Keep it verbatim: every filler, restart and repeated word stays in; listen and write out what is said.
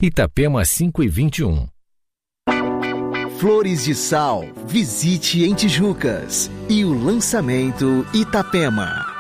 Itapema cinco e vinte e um. Flores de Sal, visite em Tijucas. E o lançamento Itapema.